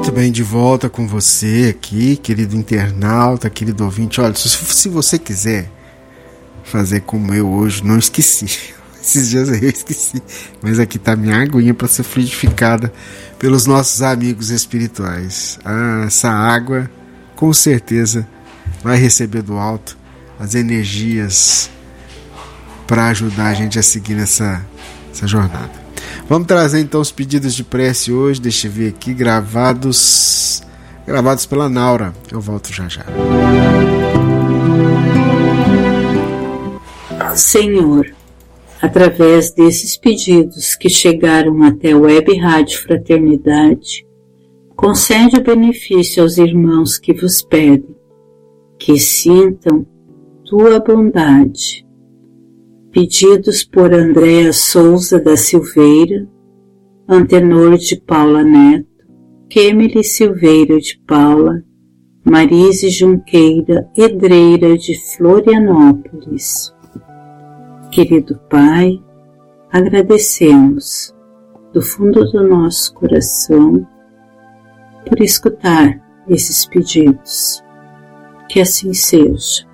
Muito bem, de volta com você aqui, querido internauta, querido ouvinte. Olha, se você quiser fazer como eu hoje, não esqueci. Esses dias eu esqueci. Mas aqui tá minha aguinha para ser fluidificada pelos nossos amigos espirituais. Essa água, com certeza, vai receber do alto as energias para ajudar a gente a seguir nessa jornada. Vamos trazer então os pedidos de prece hoje. Deixa eu ver aqui, gravados pela Naura. Eu volto já já. Senhor, através desses pedidos que chegaram até a Web Rádio Fraternidade, concede o benefício aos irmãos que vos pedem, que sintam tua bondade. Pedidos por Andréa Souza da Silveira, Antenor de Paula Neto, Kemily Silveira de Paula, Marise Junqueira Edreira de Florianópolis. Querido Pai, agradecemos do fundo do nosso coração por escutar esses pedidos. Que assim seja.